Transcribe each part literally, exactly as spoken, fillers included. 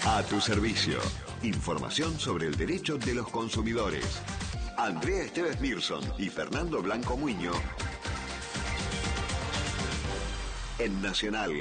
A tu servicio. Información sobre el derecho de los consumidores. Andrea Esteves Mirson y Fernando Blanco Muño en Nacional.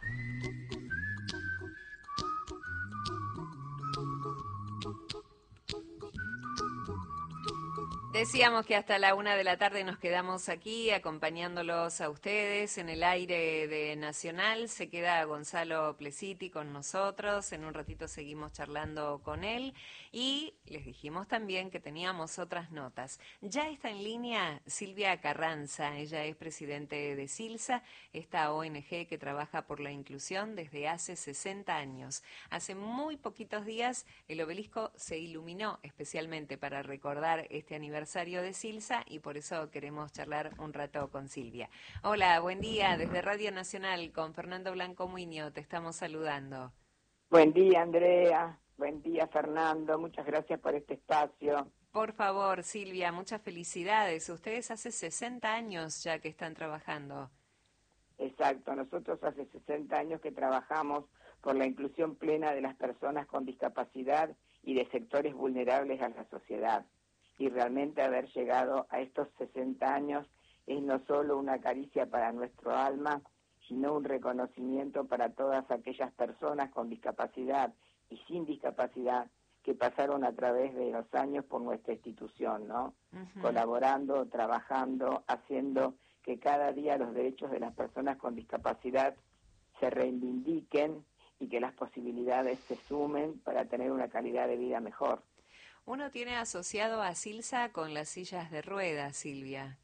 Decíamos que hasta la una de la tarde nos quedamos aquí acompañándolos a ustedes en el aire de Nacional. Se queda Gonzalo Plesiti con nosotros. En un ratito seguimos charlando con él. Y les dijimos también que teníamos otras notas. Ya está en línea Silvia Carranza. Ella es presidente de SILSA, esta O N G que trabaja por la inclusión desde hace sesenta años. Hace muy poquitos días el obelisco se iluminó especialmente para recordar este aniversario de SILSA y por eso queremos charlar un rato con Silvia. Hola, buen día, desde Radio Nacional con Fernando Blanco Muño, te estamos saludando. Buen día, Andrea, buen día, Fernando, muchas gracias por este espacio. Por favor, Silvia, muchas felicidades. Ustedes hace sesenta años ya que están trabajando. Exacto, nosotros hace sesenta años que trabajamos por la inclusión plena de las personas con discapacidad y de sectores vulnerables a la sociedad. Y realmente haber llegado a estos sesenta años es no solo una caricia para nuestro alma, sino un reconocimiento para todas aquellas personas con discapacidad y sin discapacidad que pasaron a través de los años por nuestra institución, ¿no? Uh-huh. Colaborando, trabajando, haciendo que cada día los derechos de las personas con discapacidad se reivindiquen y que las posibilidades se sumen para tener una calidad de vida mejor. Uno tiene asociado a SILSA con las sillas de ruedas, Silvia.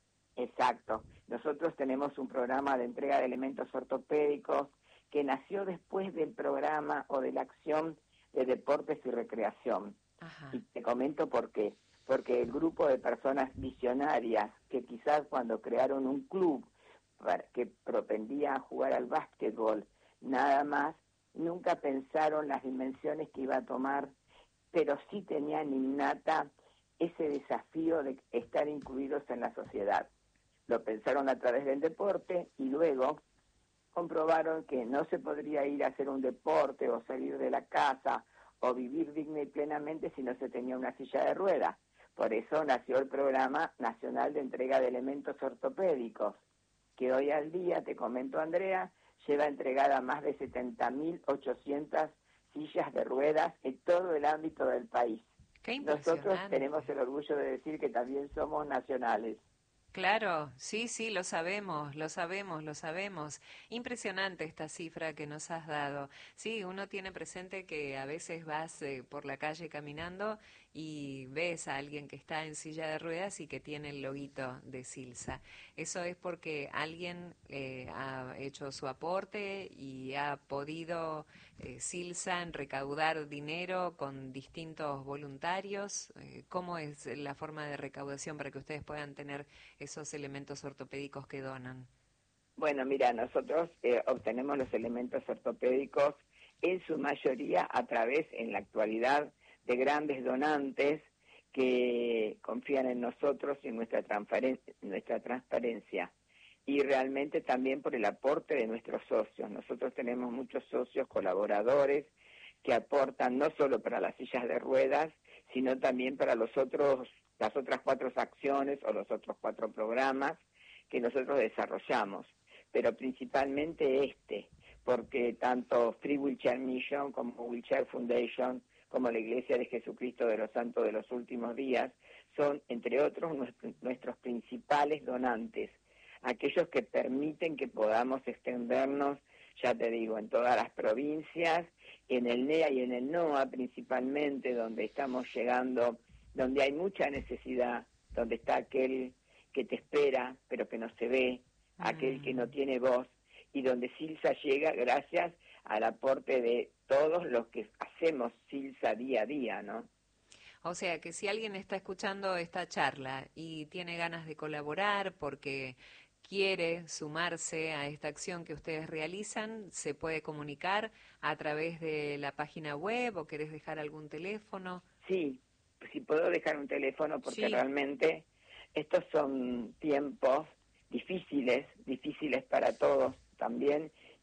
Exacto. Nosotros tenemos un programa de entrega de elementos ortopédicos que nació después del programa o de la acción de deportes y recreación. Ajá. Y te comento por qué. Porque el grupo de personas visionarias que quizás cuando crearon un club para que propendía a jugar al básquetbol, nada más, nunca pensaron las dimensiones que iba a tomar, pero sí tenían innata ese desafío de estar incluidos en la sociedad. Lo pensaron a través del deporte y luego comprobaron que no se podría ir a hacer un deporte o salir de la casa o vivir digna y plenamente si no se tenía una silla de ruedas. Por eso nació el Programa Nacional de Entrega de Elementos Ortopédicos, que hoy al día, te comento, Andrea, lleva entregada más de setenta mil ochocientas sillas de ruedas en todo el ámbito del país. Qué Nosotros tenemos el orgullo de decir que también somos nacionales. Claro, sí, sí, lo sabemos, lo sabemos, lo sabemos. Impresionante esta cifra que nos has dado. Sí, uno tiene presente que a veces vas eh, por la calle caminando y ves a alguien que está en silla de ruedas y que tiene el loguito de SILSA. Eso es porque alguien eh, ha hecho su aporte y ha podido eh, SILSA recaudar dinero con distintos voluntarios. Eh, ¿Cómo es la forma de recaudación para que ustedes puedan tener esos elementos ortopédicos que donan? Bueno, mira, nosotros eh, obtenemos los elementos ortopédicos en su mayoría a través, en la actualidad, de grandes donantes que confían en nosotros y en nuestra, transparen- nuestra transparencia. Y realmente también por el aporte de nuestros socios. Nosotros tenemos muchos socios colaboradores que aportan no solo para las sillas de ruedas, sino también para los otros, las otras cuatro acciones o los otros cuatro programas que nosotros desarrollamos. Pero principalmente este, porque tanto Free Wheelchair Mission como Wheelchair Foundation, como la Iglesia de Jesucristo de los Santos de los Últimos Días, son, entre otros, nuestro, nuestros principales donantes, aquellos que permiten que podamos extendernos, ya te digo, en todas las provincias, en el N E A y en el N O A principalmente, donde estamos llegando, donde hay mucha necesidad, donde está aquel que te espera, pero que no se ve, mm. aquel que no tiene voz, y donde SILSA llega gracias al aporte de todos los que hacemos SILSA día a día, ¿no? O sea, que si alguien está escuchando esta charla y tiene ganas de colaborar porque quiere sumarse a esta acción que ustedes realizan, se puede comunicar a través de la página web o querés dejar algún teléfono. Sí, si puedo dejar un teléfono porque sí. realmente estos son tiempos difíciles, difíciles para todos también,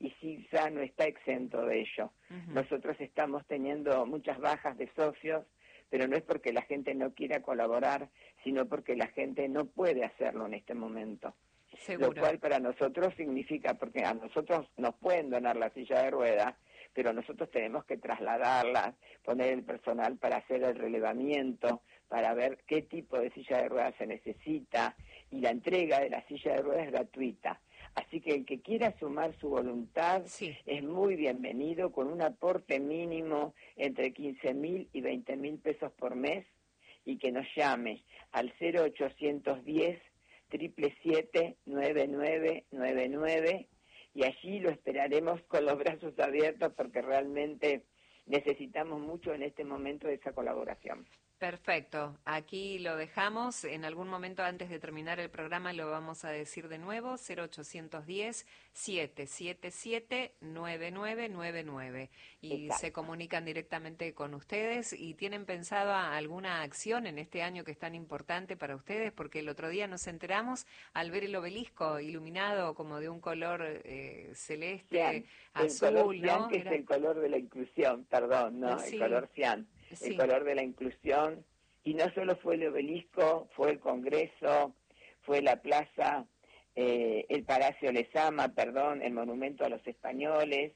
y Silsa no está exento de ello. Uh-huh. Nosotros estamos teniendo muchas bajas de socios, pero no es porque la gente no quiera colaborar, sino porque la gente no puede hacerlo en este momento. Seguro. Lo cual para nosotros significa, porque a nosotros nos pueden donar la silla de ruedas, pero nosotros tenemos que trasladarlas, poner el personal para hacer el relevamiento, para ver qué tipo de silla de ruedas se necesita, y la entrega de la silla de ruedas es gratuita. Así que el que quiera sumar su voluntad sí. es muy bienvenido, con un aporte mínimo entre quince mil y veinte mil pesos por mes, y que nos llame al cero ochocientos diez, siete siete siete, nueve nueve nueve nueve, y allí lo esperaremos con los brazos abiertos, porque realmente necesitamos mucho en este momento de esa colaboración. Perfecto, aquí lo dejamos. En algún momento antes de terminar el programa lo vamos a decir de nuevo: cero ochocientos diez, siete siete siete, nueve nueve nueve nueve, y Exacto. Se comunican directamente con ustedes. ¿Y tienen pensado alguna acción en este año que es tan importante para ustedes? Porque el otro día nos enteramos al ver el obelisco iluminado como de un color eh, celeste, cian, azul, el color cian, ¿no? que Era... es el color de la inclusión, perdón, ¿no? Sí. El color cian. Sí. El color de la inclusión, y no solo fue el obelisco, fue el Congreso, fue la plaza, eh, el Palacio Lezama, perdón, el Monumento a los Españoles,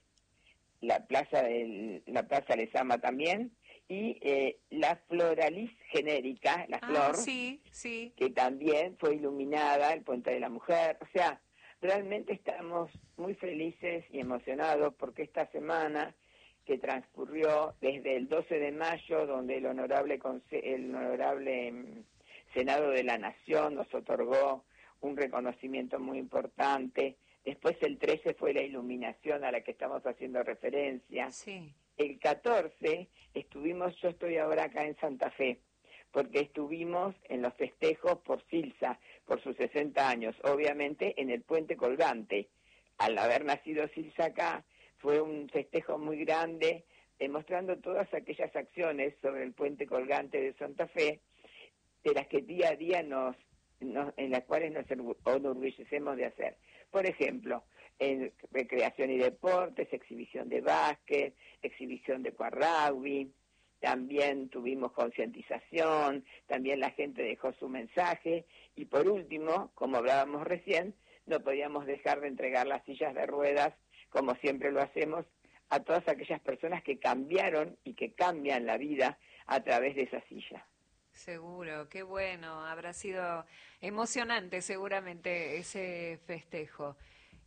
la plaza del, la plaza Lezama también, y eh, la Floralis genérica, la ah, flor, sí, sí. que también fue iluminada, el Puente de la Mujer. O sea, realmente estamos muy felices y emocionados porque esta semana que transcurrió desde el doce de mayo, donde el honorable el honorable Senado de la Nación nos otorgó un reconocimiento muy importante. Después el trece fue la iluminación a la que estamos haciendo referencia. Sí. El catorce estuvimos, yo estoy ahora acá en Santa Fe, porque estuvimos en los festejos por Silsa, por sus sesenta años, obviamente en el Puente Colgante. Al haber nacido Silsa acá, fue un festejo muy grande, demostrando todas aquellas acciones sobre el Puente Colgante de Santa Fe, de las que día a día nos, nos en las cuales nos enorgullecemos de hacer. Por ejemplo, en recreación y deportes, exhibición de básquet, exhibición de cuarragbi, también tuvimos concientización, también la gente dejó su mensaje, y por último, como hablábamos recién, no podíamos dejar de entregar las sillas de ruedas, como siempre lo hacemos, a todas aquellas personas que cambiaron y que cambian la vida a través de esa silla. Seguro, qué bueno, habrá sido emocionante seguramente ese festejo.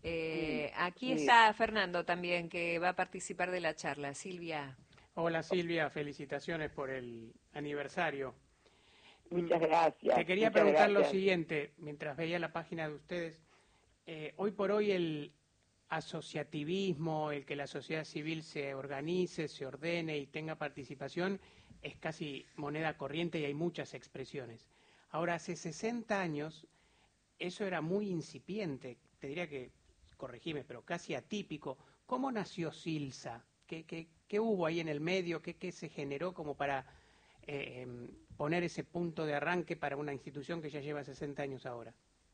Eh, sí, aquí sí. Está Fernando también, que va a participar de la charla. Silvia. Hola Silvia, felicitaciones por el aniversario. Muchas gracias. Te quería muchas preguntar gracias. lo siguiente, mientras veía la página de ustedes. Eh, hoy por hoy el asociativismo, el que la sociedad civil se organice, se ordene y tenga participación, es casi moneda corriente y hay muchas expresiones. Ahora, hace sesenta años eso era muy incipiente, te diría que, corregime, pero casi atípico. ¿Cómo nació Silsa? ¿Qué, qué, qué hubo ahí en el medio? ¿Qué, qué se generó como para eh, poner ese punto de arranque para una institución que ya lleva sesenta años ahora?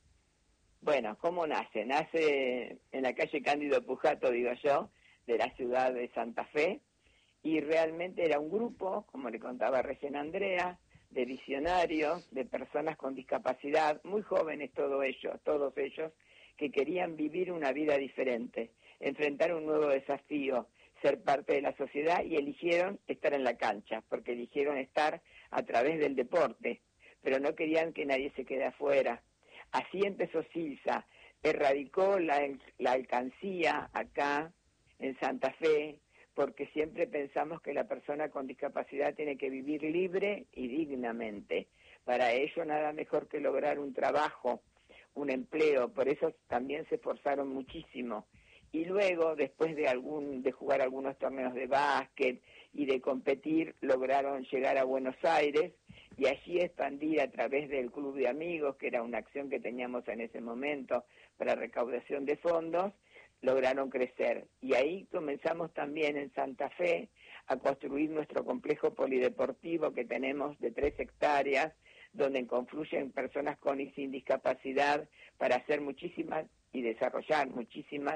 Bueno, ¿cómo nace? Nace en la calle Cándido Pujato, digo yo, de la ciudad de Santa Fe, y realmente era un grupo, como le contaba recién Andrea, de visionarios, de personas con discapacidad, muy jóvenes todos ellos, todos ellos, que querían vivir una vida diferente, enfrentar un nuevo desafío, ser parte de la sociedad, y eligieron estar en la cancha, porque eligieron estar a través del deporte, pero no querían que nadie se quede afuera. Así empezó Silsa, erradicó la, la alcancía acá en Santa Fe, porque siempre pensamos que la persona con discapacidad tiene que vivir libre y dignamente. Para ello nada mejor que lograr un trabajo, un empleo, por eso también se esforzaron muchísimo. Y luego, después de algún de jugar algunos torneos de básquet y de competir, lograron llegar a Buenos Aires y allí expandir a través del Club de Amigos, que era una acción que teníamos en ese momento para recaudación de fondos, lograron crecer. Y ahí comenzamos también en Santa Fe a construir nuestro complejo polideportivo que tenemos de tres hectáreas, donde confluyen personas con y sin discapacidad para hacer muchísimas y desarrollar muchísimas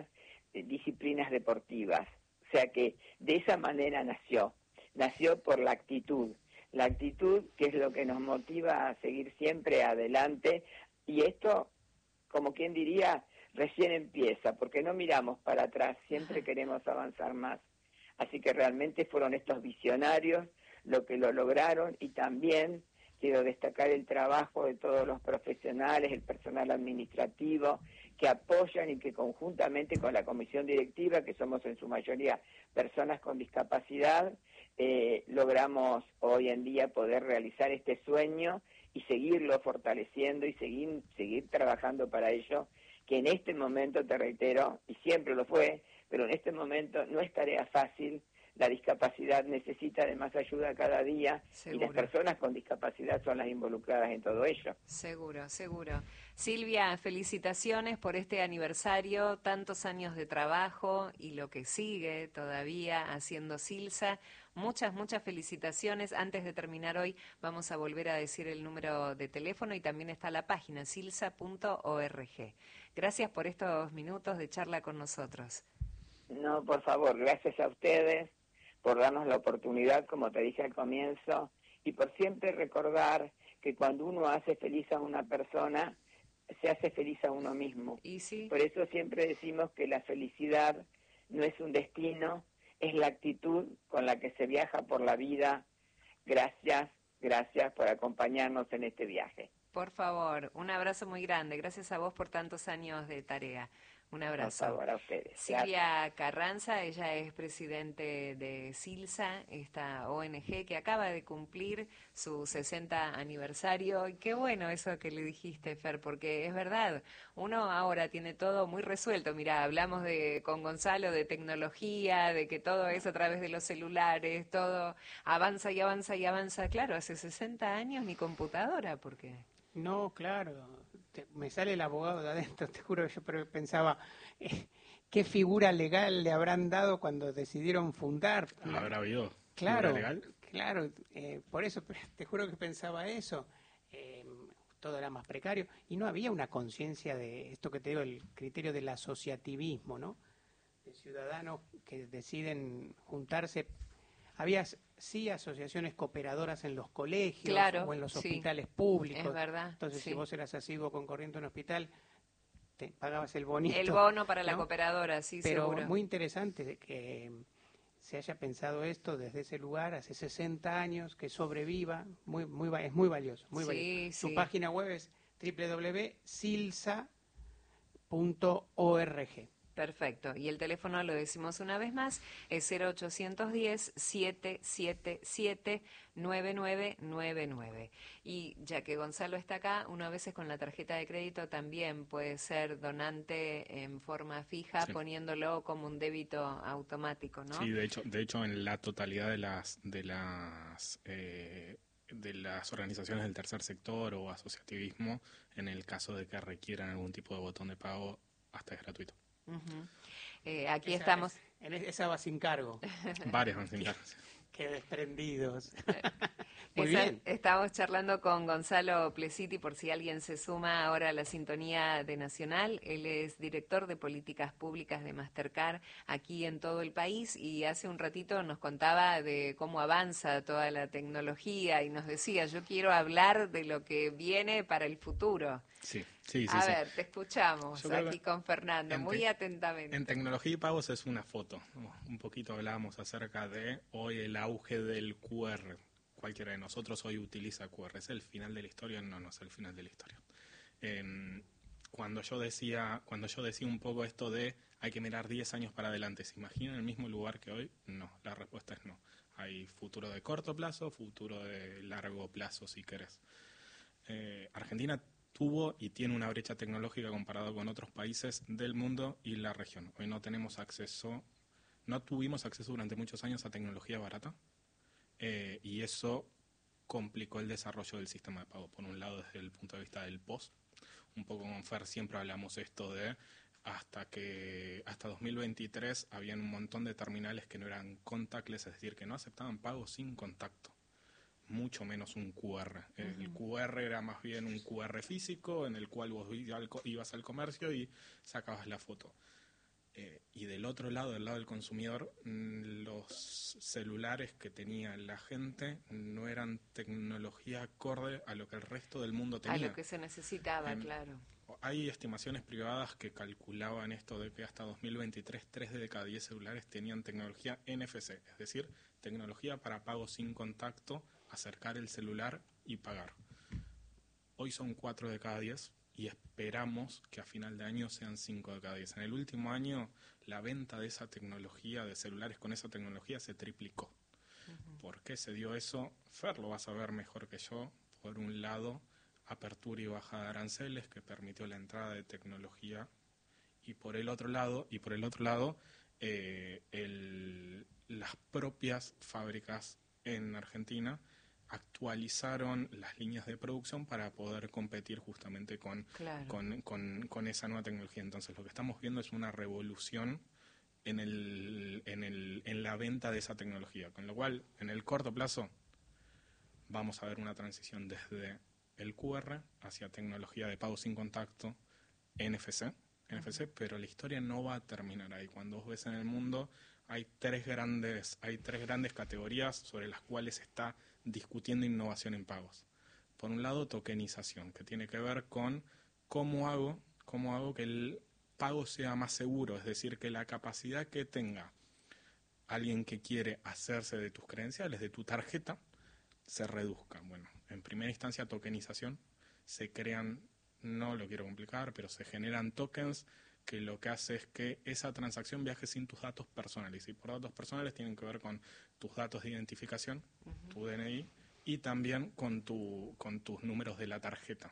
eh, disciplinas deportivas. O sea que de esa manera nació, nació por la actitud, la actitud que es lo que nos motiva a seguir siempre adelante, y esto, como quien diría, recién empieza, porque no miramos para atrás, siempre queremos avanzar más. Así que realmente fueron estos visionarios lo que lo lograron, y también quiero destacar el trabajo de todos los profesionales, el personal administrativo, que apoyan y que conjuntamente con la comisión directiva, que somos en su mayoría personas con discapacidad, eh, logramos hoy en día poder realizar este sueño y seguirlo fortaleciendo y seguir, seguir trabajando para ello, que en este momento, te reitero, y siempre lo fue, pero en este momento no es tarea fácil. La discapacidad necesita de más ayuda cada día. Seguro. Y las personas con discapacidad son las involucradas en todo ello. Seguro, seguro. Silvia, felicitaciones por este aniversario, tantos años de trabajo y lo que sigue todavía haciendo Silsa. Muchas, muchas felicitaciones. Antes de terminar hoy vamos a volver a decir el número de teléfono y también está la página silsa punto org. Gracias por estos minutos de charla con nosotros. No, por favor, gracias a ustedes por darnos la oportunidad, como te dije al comienzo, y por siempre recordar que cuando uno hace feliz a una persona, se hace feliz a uno mismo. ¿Y sí? Por eso siempre decimos que la felicidad no es un destino, es la actitud con la que se viaja por la vida. Gracias, gracias por acompañarnos en este viaje. Por favor, un abrazo muy grande. Gracias a vos por tantos años de tarea. Un abrazo. Por favor, a ustedes. Silvia Gracias. Carranza, ella es presidente de Silsa, esta O N G que acaba de cumplir su sesenta aniversario. Y qué bueno eso que le dijiste, Fer, porque es verdad, uno ahora tiene todo muy resuelto. Mirá, hablamos de con Gonzalo de tecnología, de que todo es a través de los celulares, todo avanza y avanza y avanza. Claro, hace sesenta años ni computadora, ¿por qué? No, claro. Te, me sale el abogado de adentro, te juro que yo pero pensaba, eh, ¿qué figura legal le habrán dado cuando decidieron fundar? Habrá habido claro, figura legal. Claro, eh, por eso te juro que pensaba eso. Eh, todo era más precario y no había una conciencia de esto que te digo, el criterio del asociativismo, ¿no? De ciudadanos que deciden juntarse. Había sí asociaciones cooperadoras en los colegios, claro, o en los sí, hospitales públicos. Es verdad. Entonces, sí. si vos eras asiduo concurrente a un hospital, te pagabas el bonito. El bono para ¿no? la cooperadora, sí, Pero seguro. muy interesante que se haya pensado esto desde ese lugar hace sesenta años, que sobreviva, muy, muy, es muy valioso. Muy sí, valioso. Sí. Su página web es doble u doble u doble u punto silsa punto org. Perfecto. Y el teléfono, lo decimos una vez más, es cero ochocientos diez, setecientos setenta y siete, noventa y nueve noventa y nueve. Y ya que Gonzalo está acá, uno a veces con la tarjeta de crédito también puede ser donante en forma fija, sí. poniéndolo como un débito automático, ¿no? Sí, de hecho, de hecho en la totalidad de las de las eh, de las organizaciones del tercer sector o asociativismo, en el caso de que requieran algún tipo de botón de pago, hasta es gratuito. Uh-huh. eh, aquí esa, estamos. En esa va sin cargo. Varias van sin cargo. Qué desprendidos. Muy Esa, bien. Estamos charlando con Gonzalo Plesiti, por si alguien se suma ahora a la sintonía de Nacional. Él es director de políticas públicas de Mastercard aquí en todo el país y hace un ratito nos contaba de cómo avanza toda la tecnología y nos decía, yo quiero hablar de lo que viene para el futuro. Sí, sí, sí. A sí. ver, te escuchamos Yo aquí con Fernando, muy te, atentamente. En tecnología y pagos es una foto. Un poquito hablábamos acerca de hoy el auge del Q R. Cualquiera de nosotros hoy utiliza Q R. ¿Es el final de la historia? No, no es el final de la historia. Eh, cuando yo decía, cuando yo decía un poco esto de hay que mirar diez años para adelante, ¿se imaginan el mismo lugar que hoy? No, la respuesta es no. Hay futuro de corto plazo, futuro de largo plazo, si querés. Eh, Argentina tuvo y tiene una brecha tecnológica comparado con otros países del mundo y la región. Hoy no tenemos acceso, no tuvimos acceso durante muchos años a tecnología barata eh, y eso complicó el desarrollo del sistema de pago. Por un lado, desde el punto de vista del P O S, un poco con Fer siempre hablamos esto de hasta que hasta dos mil veintitrés habían un montón de terminales que no eran contactless, es decir, que no aceptaban pagos sin contacto. Mucho menos un Q R. El uh-huh. Q R era más bien un Q R físico en el cual vos ibas al comercio y sacabas la foto. Eh, y del otro lado, del lado del consumidor, los celulares que tenía la gente no eran tecnología acorde a lo que el resto del mundo tenía. A lo que se necesitaba, eh, claro. Hay estimaciones privadas que calculaban esto de que hasta dos mil veintitrés, tres de cada diez celulares tenían tecnología N F C, es decir, tecnología para pago sin contacto, acercar el celular y pagar. Hoy son cuatro de cada diez. Y esperamos que a final de año sean cinco de cada diez. En el último año, la venta de esa tecnología, de celulares con esa tecnología, se triplicó. Uh-huh. ¿Por qué se dio eso? Fer lo va a saber mejor que yo. Por un lado, apertura y bajada de aranceles, que permitió la entrada de tecnología. Y por el otro lado, y por el otro lado eh, el, las propias fábricas en Argentina actualizaron las líneas de producción para poder competir justamente con, claro. con, con, con esa nueva tecnología. Entonces lo que estamos viendo es una revolución en, el, en, el, en la venta de esa tecnología, con lo cual en el corto plazo vamos a ver una transición desde el Q R hacia tecnología de pago sin contacto, N F C, N F C, uh-huh. pero la historia no va a terminar ahí. Cuando vos ves en el mundo hay tres grandes, hay tres grandes categorías sobre las cuales está discutiendo innovación en pagos. Por un lado, tokenización, que tiene que ver con cómo hago, cómo hago que el pago sea más seguro, es decir, que la capacidad que tenga alguien que quiere hacerse de tus credenciales, de tu tarjeta, se reduzca. Bueno, en primera instancia, tokenización, se crean, no lo quiero complicar, pero se generan tokens que lo que hace es que esa transacción viaje sin tus datos personales. Y por datos personales tienen que ver con tus datos de identificación, uh-huh. tu D N I, y también con, tu, con tus números de la tarjeta.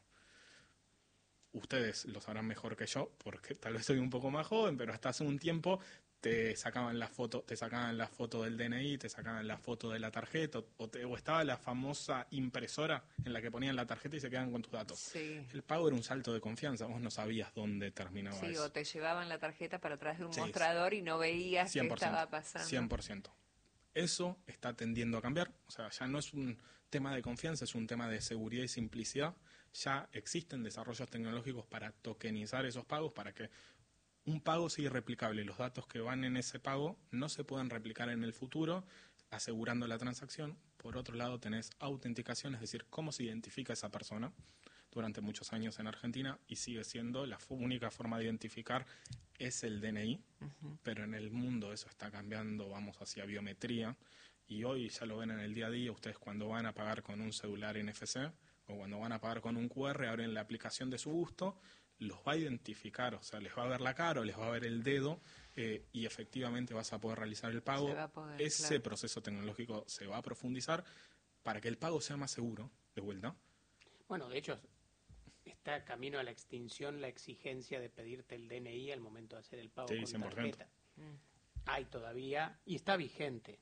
Ustedes lo sabrán mejor que yo, porque tal vez soy un poco más joven, pero hasta hace un tiempo te sacaban la foto, te sacaban la foto del D N I, te sacaban la foto de la tarjeta, o, te, o estaba la famosa impresora en la que ponían la tarjeta y se quedaban con tus datos. Sí. El pago era un salto de confianza, vos no sabías dónde terminaba sí, eso. O te llevaban la tarjeta para atrás de un sí, mostrador y no veías qué estaba pasando. cien por ciento. Eso está tendiendo a cambiar, o sea, ya no es un tema de confianza, es un tema de seguridad y simplicidad. Ya existen desarrollos tecnológicos para tokenizar esos pagos, para que un pago sea irreplicable. Los datos que van en ese pago no se pueden replicar en el futuro, asegurando la transacción. Por otro lado, tenés autenticación, es decir, cómo se identifica esa persona. Durante muchos años en Argentina, y sigue siendo la única forma de identificar es el D N I, uh-huh. pero en el mundo eso está cambiando, vamos hacia biometría, y hoy ya lo ven en el día a día. Ustedes cuando van a pagar con un celular N F C o cuando van a pagar con un Q R, abren la aplicación de su gusto, los va a identificar, o sea, les va a ver la cara o les va a ver el dedo, eh, y efectivamente vas a poder realizar el pago. Se va a poder, Ese claro. proceso tecnológico se va a profundizar para que el pago sea más seguro, de vuelta. Bueno, de hecho, está camino a la extinción la exigencia de pedirte el D N I al momento de hacer el pago sí, con cien por ciento. tarjeta. Mm. Hay todavía, y está vigente,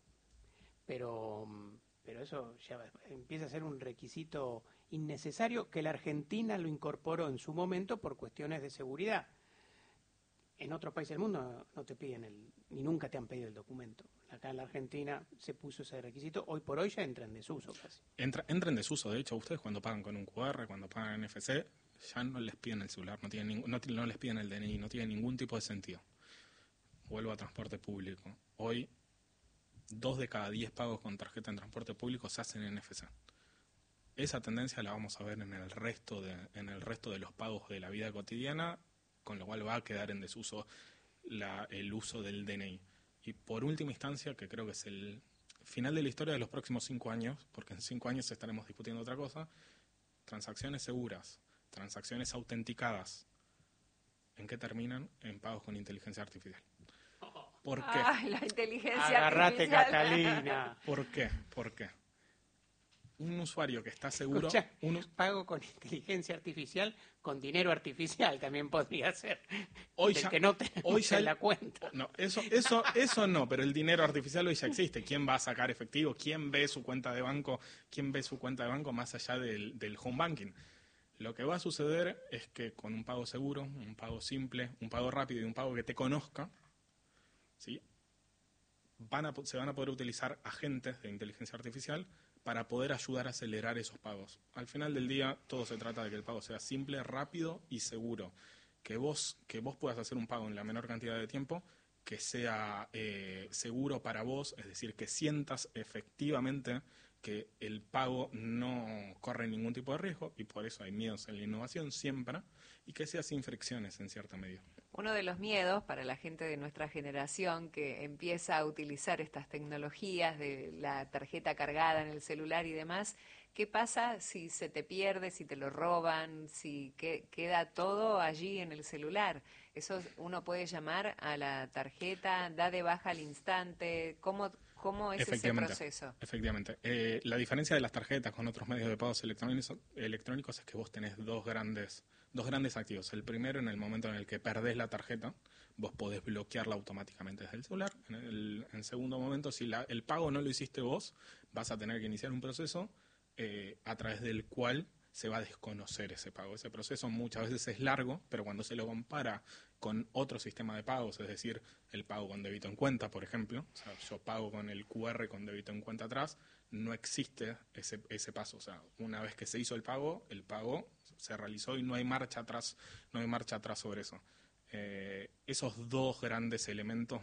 pero, pero eso ya empieza a ser un requisito innecesario que la Argentina lo incorporó en su momento por cuestiones de seguridad. En otros países del mundo no te piden el, ni nunca te han pedido el documento. Acá en la Argentina se puso ese requisito, hoy por hoy ya entra en desuso casi. Entra, entra en desuso, de hecho, ustedes cuando pagan con un Q R, cuando pagan N F C, ya no les piden el celular, no, tienen ningún, no, no les piden el D N I, no tiene ningún tipo de sentido. Vuelvo a transporte público. Hoy, dos de cada diez pagos con tarjeta en transporte público se hacen en N F C. Esa tendencia la vamos a ver en el resto de, en el resto de los pagos de la vida cotidiana, con lo cual va a quedar en desuso la, el uso del D N I. Y por última instancia, que creo que es el final de la historia de los próximos cinco años, porque en cinco años estaremos discutiendo otra cosa, transacciones seguras, transacciones autenticadas. ¿En qué terminan? En pagos con inteligencia artificial. ¿Por qué? Ah, la inteligencia Agarrate, artificial. Catalina. ¿Por qué? ¿Por qué? Un usuario que está seguro... Escucha, un... pago con inteligencia artificial, con dinero artificial también podría ser. Hoy del ya, que no te hoy ya en la cuenta. No, eso, eso, eso no, pero el dinero artificial hoy ya existe. ¿Quién va a sacar efectivo? ¿Quién ve su cuenta de banco? ¿Quién ve su cuenta de banco más allá del, del home banking? Lo que va a suceder es que con un pago seguro, un pago simple, un pago rápido y un pago que te conozca, ¿sí? Van a, se van a poder utilizar agentes de inteligencia artificial para poder ayudar a acelerar esos pagos. Al final del día, todo se trata de que el pago sea simple, rápido y seguro. que vos, que vos puedas hacer un pago en la menor cantidad de tiempo, que sea eh, seguro para vos, es decir, que sientas efectivamente que el pago no corre ningún tipo de riesgo, y por eso hay miedos en la innovación siempre, y que sea sin fricciones en cierta medida. Uno de los miedos para la gente de nuestra generación que empieza a utilizar estas tecnologías de la tarjeta cargada en el celular y demás, ¿qué pasa si se te pierde, si te lo roban, si que, queda todo allí en el celular? Eso uno puede llamar a la tarjeta, da de baja al instante, ¿cómo, cómo es ese proceso? Efectivamente. Eh, la diferencia de las tarjetas con otros medios de pagos electrónicos, electrónicos es que vos tenés dos grandes, dos grandes activos. El primero, en el momento en el que perdés la tarjeta, vos podés bloquearla automáticamente desde el celular. En el en segundo momento, si la, el pago no lo hiciste vos, vas a tener que iniciar un proceso eh, a través del cual se va a desconocer ese pago. Ese proceso muchas veces es largo, pero cuando se lo compara con otro sistema de pagos, es decir, el pago con débito en cuenta, por ejemplo, o sea, yo pago con el cu erre con débito en cuenta atrás, no existe ese, ese paso. O sea, una vez que se hizo el pago, el pago se realizó y no hay marcha atrás, no hay marcha atrás sobre eso. Eh, esos dos grandes elementos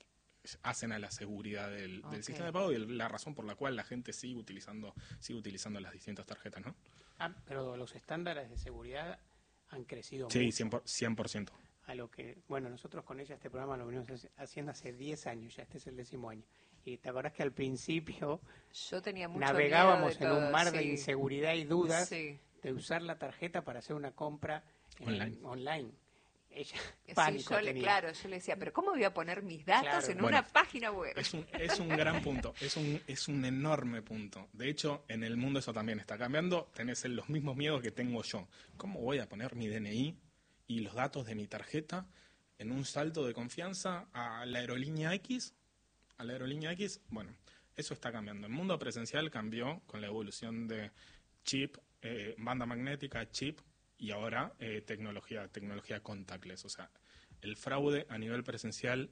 hacen a la seguridad del, Okay. del sistema de pago y la razón por la cual la gente sigue utilizando sigue utilizando las distintas tarjetas, ¿no? Ah, pero los estándares de seguridad han crecido Sí, mucho. cien por ciento. A lo que, bueno, nosotros con ella este programa lo venimos haciendo hace diez años, ya este es el décimo año. Y te acordás que al principio Yo tenía mucho navegábamos miedo de en todo, un mar sí. de inseguridad y dudas Sí. de usar la tarjeta para hacer una compra en- Online. online. Ella, Sí, pánico yo le, tenía. claro, yo le decía, pero ¿cómo voy a poner mis datos Claro. en Bueno, una página web? Es un, es un gran punto, es un, es un enorme punto. De hecho, en el mundo eso también está cambiando. Tenés los mismos miedos que tengo yo. ¿Cómo voy a poner mi D N I y los datos de mi tarjeta en un salto de confianza a la aerolínea X? A la aerolínea X, bueno, eso está cambiando. El mundo presencial cambió con la evolución de chip, eh, banda magnética, chip y ahora eh, tecnología, tecnología contactless. O sea, el fraude a nivel presencial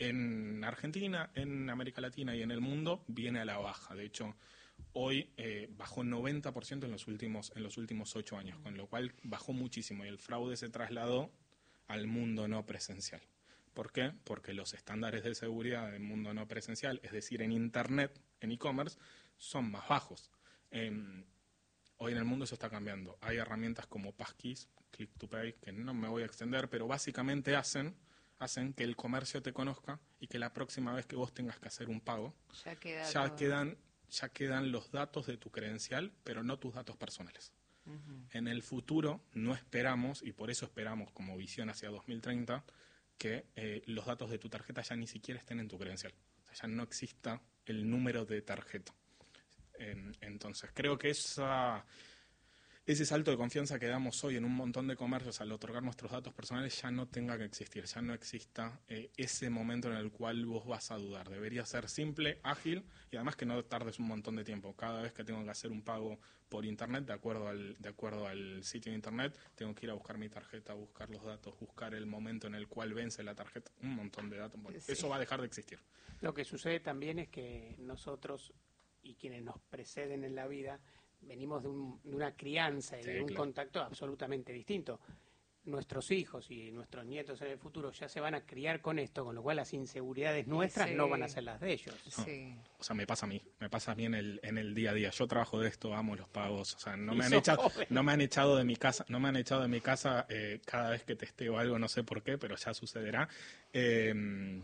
en Argentina, en América Latina y en el mundo viene a la baja. De hecho, hoy eh, bajó noventa por ciento en los últimos en los últimos ocho años, con lo cual bajó muchísimo y el fraude se trasladó al mundo no presencial. ¿Por qué? Porque los estándares de seguridad del mundo no presencial, es decir, en Internet, en e-commerce, son más bajos. Eh, hoy en el mundo eso está cambiando. Hay herramientas como Passkeys, Click to Pay, que no me voy a extender, pero básicamente hacen, hacen que el comercio te conozca y que la próxima vez que vos tengas que hacer un pago, Ya, queda ya todo. quedan, ya quedan los datos de tu credencial, pero no tus datos personales. Ujú. En el futuro no esperamos, y por eso esperamos como visión hacia dos mil treinta, que eh, los datos de tu tarjeta ya ni siquiera estén en tu credencial. O sea, ya no exista el número de tarjeta. En, entonces, creo que esa, ese salto de confianza que damos hoy en un montón de comercios al otorgar nuestros datos personales ya no tenga que existir, ya no exista eh, ese momento en el cual vos vas a dudar. Debería ser simple, ágil y además que no tardes un montón de tiempo. Cada vez que tengo que hacer un pago por internet, de acuerdo al, de acuerdo al sitio de internet, tengo que ir a buscar mi tarjeta, buscar los datos, buscar el momento en el cual vence la tarjeta, un montón de datos. Bueno, Sí. eso va a dejar de existir. Lo que sucede también es que nosotros y quienes nos preceden en la vida venimos de, un, de una crianza y Sí, de un claro. contacto absolutamente distinto. Nuestros hijos y nuestros nietos en el futuro ya se van a criar con esto, con lo cual las inseguridades nuestras Sí. no van a ser las de ellos. No. Sí. O sea, me pasa a mí, me pasa a mí en el, en el día a día. Yo trabajo de esto, amo los pagos, o sea, no Y me han sos echado, joven. no me han echado de mi casa, no me han echado de mi casa eh, cada vez que testeo algo, no sé por qué, pero ya sucederá. Eh,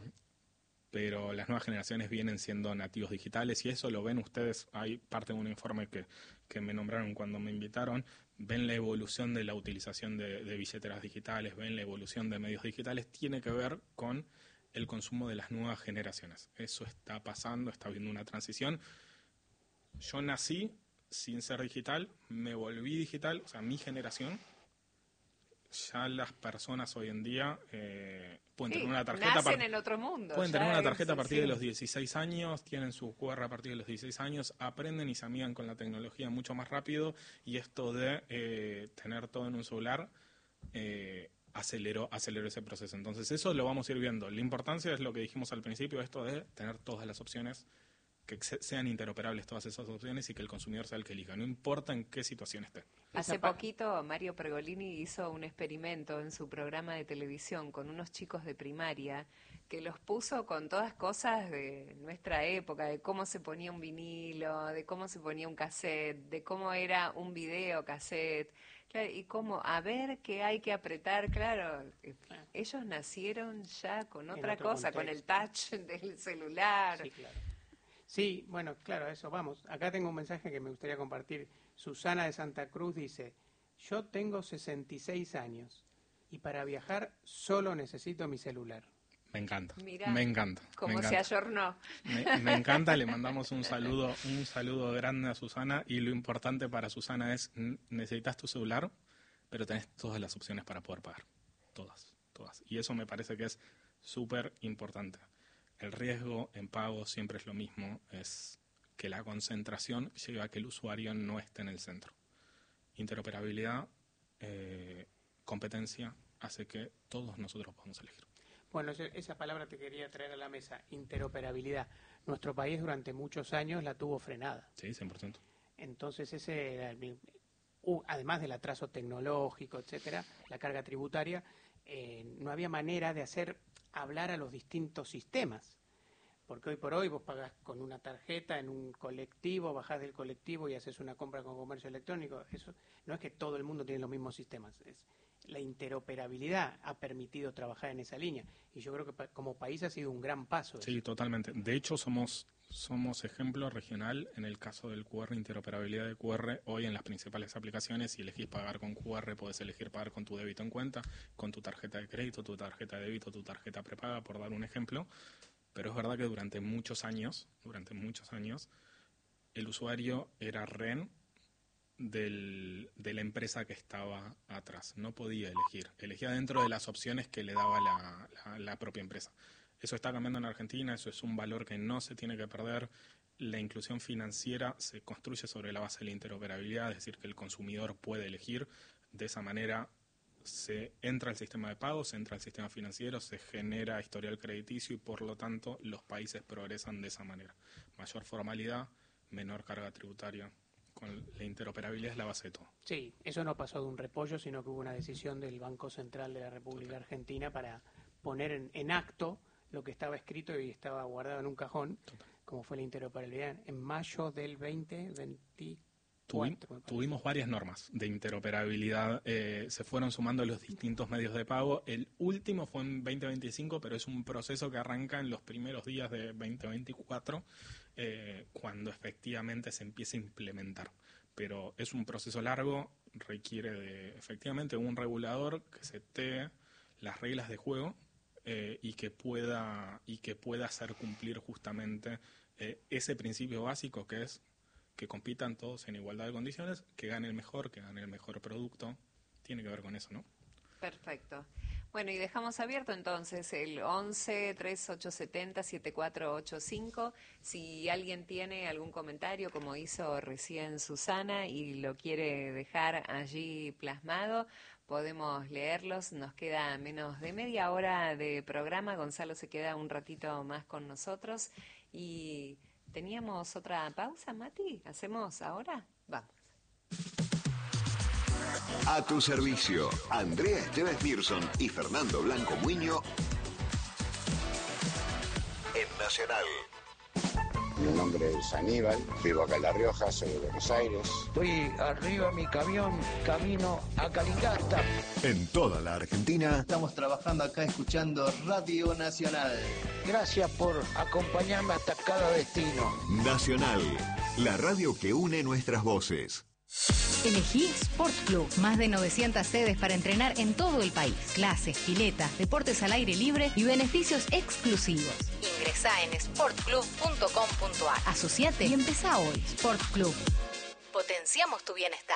pero las nuevas generaciones vienen siendo nativos digitales y eso lo ven ustedes. Hay parte de un informe que, que me nombraron cuando me invitaron, ven la evolución de la utilización de, de billeteras digitales, ven la evolución de medios digitales, tiene que ver con el consumo de las nuevas generaciones. Eso está pasando, está habiendo una transición. Yo nací sin ser digital, me volví digital, o sea, mi generación. Ya las personas hoy en día eh, pueden Sí, tener una tarjeta nacen par- en otro mundo. pueden ya tener una es- tarjeta a partir sí. de los dieciséis años, tienen su cu erre a partir de los dieciséis años, aprenden y se amigan con la tecnología mucho más rápido y esto de eh, tener todo en un celular eh, aceleró, aceleró ese proceso. Entonces eso lo vamos a ir viendo. La importancia es lo que dijimos al principio, esto de tener todas las opciones que sean interoperables todas esas opciones y que el consumidor sea el que elija, no importa en qué situación esté. Hace poquito Mario Pergolini hizo un experimento en su programa de televisión con unos chicos de primaria que los puso con todas cosas de nuestra época, de cómo se ponía un vinilo, de cómo se ponía un cassette, de cómo era un video cassette, claro, y cómo, a ver qué hay que apretar, claro, ellos nacieron ya con otra cosa, contexto, con el touch del celular. Sí, claro. Sí, bueno, claro, a eso vamos. Acá tengo un mensaje que me gustaría compartir. Susana de Santa Cruz dice, yo tengo sesenta y seis años y para viajar solo necesito mi celular. Me encanta, Mirá, me encanta. Como me se encanta. ayornó. Me, me encanta, le mandamos un saludo, un saludo grande a Susana, y lo importante para Susana es, necesitas tu celular, pero tenés todas las opciones para poder pagar. Todas, todas. Y eso me parece que es súper importante. El riesgo en pago siempre es lo mismo, es que la concentración lleva a que el usuario no esté en el centro. Interoperabilidad, eh, competencia, hace que todos nosotros podamos elegir. Bueno, esa palabra te quería traer a la mesa, interoperabilidad. Nuestro país durante muchos años la tuvo frenada. Sí, cien por ciento. Entonces, ese era el, uh, además del atraso tecnológico, etcétera, la carga tributaria, eh, no había manera de hacer hablar a los distintos sistemas. Porque hoy por hoy vos pagás con una tarjeta en un colectivo, bajás del colectivo y haces una compra con comercio electrónico. Eso no es que todo el mundo tiene los mismos sistemas. Es, la interoperabilidad ha permitido trabajar en esa línea. Y yo creo que pa- como país ha sido un gran paso. Sí, eso. Totalmente. De hecho, somos somos ejemplo regional en el caso del Q R, interoperabilidad de Q R. Hoy en las principales aplicaciones, si elegís pagar con Q R, podés elegir pagar con tu débito en cuenta, con tu tarjeta de crédito, tu tarjeta de débito, tu tarjeta prepaga, por dar un ejemplo. Pero es verdad que durante muchos años, durante muchos años, el usuario era rehén del, de la empresa que estaba atrás. No podía elegir. Elegía dentro de las opciones que le daba la, la, la propia empresa. Eso está cambiando en Argentina, eso es un valor que no se tiene que perder. La inclusión financiera se construye sobre la base de la interoperabilidad, es decir, que el consumidor puede elegir. De esa manera se entra al sistema de pagos, se entra al sistema financiero, se genera historial crediticio y por lo tanto los países progresan de esa manera. Mayor formalidad, menor carga tributaria. Con la interoperabilidad es la base de todo. Sí, eso no pasó de un repollo, sino que hubo una decisión del Banco Central de la República Argentina para poner en, en acto lo que estaba escrito y estaba guardado en un cajón, Total. como fue la interoperabilidad, en mayo del veinte veinticuatro. Tuvi, tuvimos varias normas de interoperabilidad, eh, se fueron sumando los distintos medios de pago. El último fue en veinte veinticinco, pero es un proceso que arranca en los primeros días de veinte veinticuatro, eh, cuando efectivamente se empieza a implementar. Pero es un proceso largo, requiere de efectivamente un regulador que setee las reglas de juego eh, y que pueda y que pueda hacer cumplir justamente eh, ese principio básico que es que compitan todos en igualdad de condiciones, que gane el mejor, que gane el mejor producto. Tiene que ver con eso, ¿no? Perfecto. Bueno, y dejamos abierto entonces el once, treinta y ocho setenta, setenta y cuatro ochenta y cinco. Si alguien tiene algún comentario, como hizo recién Susana, y lo quiere dejar allí plasmado, podemos leerlos. Nos queda menos de media hora de programa. Gonzalo se queda un ratito más con nosotros. Y teníamos otra pausa, Mati. ¿Hacemos ahora? Vamos. A tu servicio, Andrea Esteves Mirson y Fernando Blanco Muiño en Nacional. Mi nombre es Aníbal, vivo acá en La Rioja, soy de Buenos Aires. Estoy arriba de mi camión, camino a Calingasta. En toda la Argentina. Estamos trabajando acá escuchando Radio Nacional. Gracias por acompañarme hasta cada destino. Nacional, la radio que une nuestras voces. Elegí Sport Club, más de novecientas sedes para entrenar en todo el país. Clases, piletas, deportes al aire libre y beneficios exclusivos. Ingresá en sport club punto com punto a r. Asociate y empezá hoy. Sport Club. Potenciamos tu bienestar.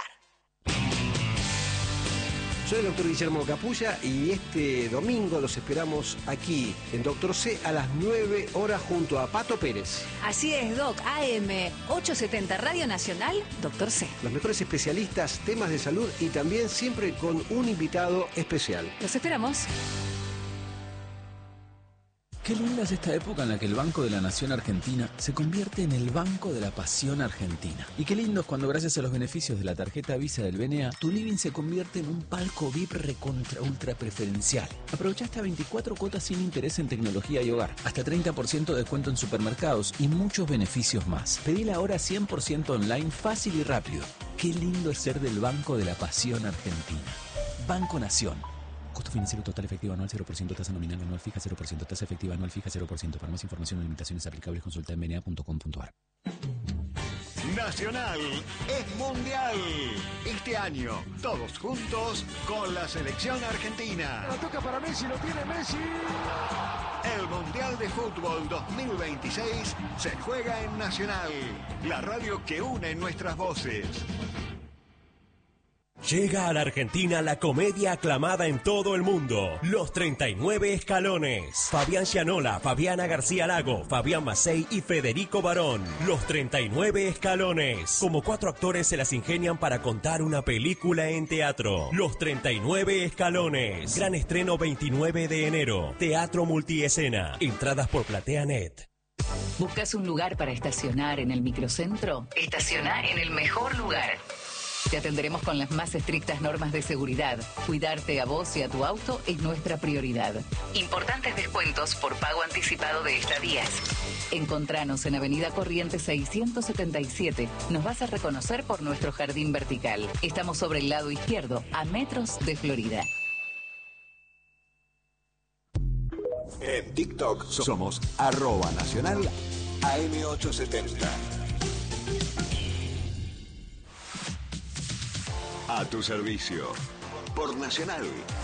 Soy el doctor Guillermo Capulla y este domingo los esperamos aquí en Doctor C a las nueve horas junto a Pato Pérez. Así es, Doc. A M ochocientos setenta Radio Nacional, Doctor C. Los mejores especialistas, temas de salud y también siempre con un invitado especial. Los esperamos. Qué linda es esta época en la que el Banco de la Nación Argentina se convierte en el Banco de la Pasión Argentina. Y qué lindo es cuando gracias a los beneficios de la tarjeta Visa del B N A, tu living se convierte en un palco V I P recontra ultra preferencial. Aprovecha hasta veinticuatro cuotas sin interés en tecnología y hogar, hasta treinta por ciento de descuento en supermercados y muchos beneficios más. Pedila ahora cien por ciento online, fácil y rápido. Qué lindo es ser del Banco de la Pasión Argentina. Banco Nación. Costo financiero total efectivo anual cero por ciento, tasa nominal anual fija cero por ciento, tasa efectiva anual fija cero por ciento. Para más información o limitaciones aplicables consulta en b n a punto com punto a r. Nacional es mundial. Este año, todos juntos con la selección argentina. La toca para Messi, lo tiene Messi. El Mundial de Fútbol dos mil veintiséis se juega en Nacional, la radio que une nuestras voces. Llega a la Argentina la comedia aclamada en todo el mundo, Los treinta y nueve Escalones. Fabián Gianola, Fabiana García Lago, Fabián Macei y Federico Barón. Los treinta y nueve Escalones. Como cuatro actores se las ingenian para contar una película en teatro. Los treinta y nueve Escalones. Gran estreno veintinueve de enero. Teatro multiescena. Entradas por PlateaNet. ¿Buscas un lugar para estacionar en el microcentro? Estaciona en el mejor lugar. Te atenderemos con las más estrictas normas de seguridad. Cuidarte a vos y a tu auto es nuestra prioridad. Importantes descuentos por pago anticipado de estadías. Encontranos en Avenida Corrientes seiscientos setenta y siete. Nos vas a reconocer por nuestro jardín vertical. Estamos sobre el lado izquierdo, a metros de Florida. En TikTok somos arroba nacional A M ochocientos setenta. A tu servicio. Por Nacional,